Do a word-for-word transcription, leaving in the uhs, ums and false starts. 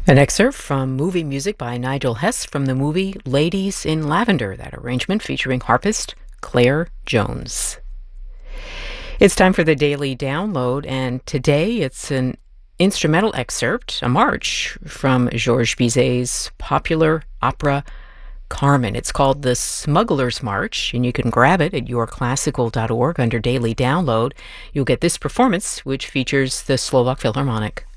An excerpt from movie music by Nigel Hess from the movie Ladies in Lavender, that arrangement featuring harpist Claire Jones. It's time for the daily download, and today it's an instrumental excerpt, a march from Georges Bizet's popular opera Carmen. It's called the Smuggler's March, and you can grab it at your classical dot org under daily download. You'll get this performance, which features the Slovak Philharmonic.